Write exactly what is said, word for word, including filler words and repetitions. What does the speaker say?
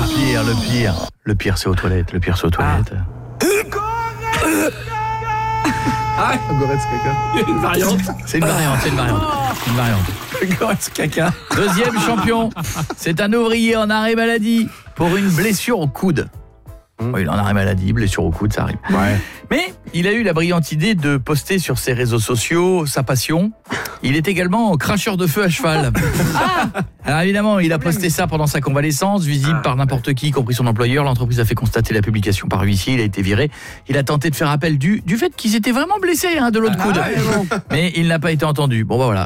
pire, le pire. Le pire, c'est aux toilettes. Le pire, c'est aux toilettes. Ah, caca. une variante. C'est une variante, c'est une variante. Une variante. Goretz caca. Deuxième champion, c'est un ouvrier en arrêt maladie pour une blessure au coude. Oui, il en arrêt maladie, blessure au coude, ça arrive. Ouais. Mais il a eu la brillante idée de poster sur ses réseaux sociaux sa passion. Il est également cracheur de feu à cheval. Alors évidemment, il a posté ça pendant sa convalescence, visible par n'importe qui, y compris son employeur. L'entreprise a fait constater la publication par huissier, il a été viré. Il a tenté de faire appel du, du fait qu'il s'était vraiment blessé hein, de l'autre coude. Mais il n'a pas été entendu. Bon bah voilà.